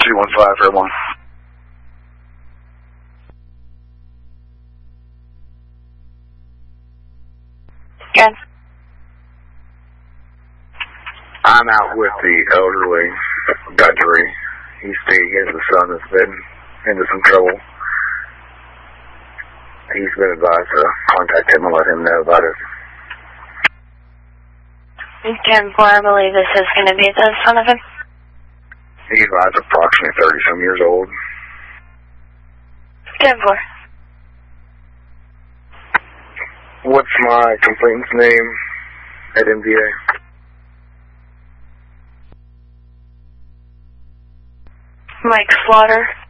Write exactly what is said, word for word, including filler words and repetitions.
two one five for one. Good. I'm out with the elderly Guthrie. He's he has a son that's been into some trouble. He's been advised to contact him and let him know about it. ten four, I believe this is going to be the son of him. He's approximately thirty-some years old. ten four. What's my complainant's name at M V A? Mike Slaughter.